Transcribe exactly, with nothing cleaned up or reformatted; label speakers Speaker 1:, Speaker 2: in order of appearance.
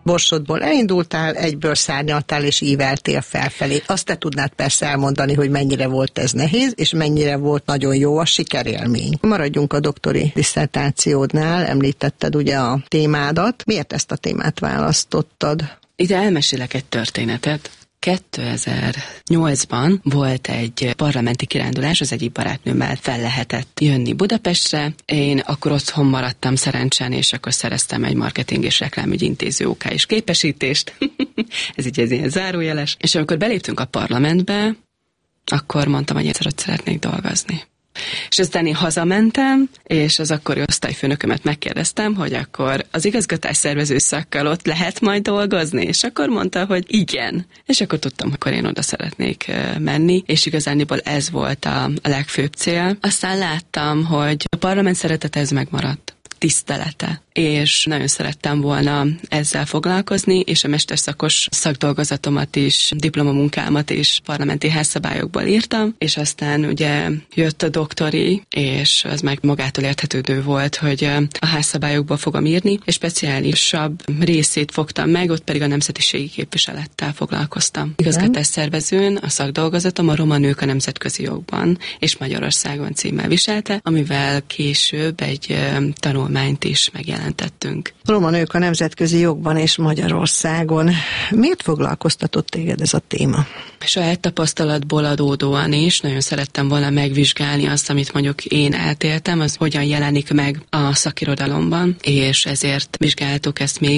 Speaker 1: Borsodból elindultál, egyből szárnyaltál és íveltél felfelé. Azt te tudnád persze elmondani, hogy mennyire volt ez nehéz, és mennyire volt nagyon jó a sikerélmény. Maradjunk a doktori disszertációdnál, említetted ugye a témádat. Miért ezt a témát választottad?
Speaker 2: Ide elmesélek egy történetet. kétezer-nyolcban volt egy parlamenti kirándulás, az egyik barátnőmmel fel lehetett jönni Budapestre. Én akkor otthon maradtam szerencsén, és akkor szereztem egy marketing és reklámügyi intéző ó ká és képesítést. Ez így ez ilyen zárójeles. És amikor beléptünk a parlamentbe, akkor mondtam, hogy egyszer ott szeretnék dolgozni. És aztán én hazamentem, és az akkori osztályfőnökömet megkérdeztem, hogy akkor az igazgatás szervező szakkal ott lehet majd dolgozni, és akkor mondta, hogy igen. És akkor tudtam, hogy akkor én oda szeretnék menni, és igazániból ez volt a, a legfőbb cél. Aztán láttam, hogy a parlament szeretete ez megmaradt. Tisztelete. És nagyon szerettem volna ezzel foglalkozni, és a mesterszakos szakdolgozatomat is, diplomamunkámat is parlamenti házszabályokból írtam, és aztán ugye jött a doktori, és az meg magától érthetődő volt, hogy a házszabályokból fogom írni, és speciálisabb részét fogtam meg, ott pedig a nemzetiségi képviselettel foglalkoztam. Igazgatás szervezőn a szakdolgozatom a Roma nők a nemzetközi jogban és Magyarországon címmel viselte, amivel később egy tanulmányt is megjelentettünk.
Speaker 1: Roma nők a nemzetközi jogban és Magyarországon. Miért foglalkoztatott téged ez a téma?
Speaker 2: Saját tapasztalatból adódóan is nagyon szerettem volna megvizsgálni azt, amit mondjuk én eltéltem, az hogyan jelenik meg a szakirodalomban, és ezért vizsgáltuk ezt még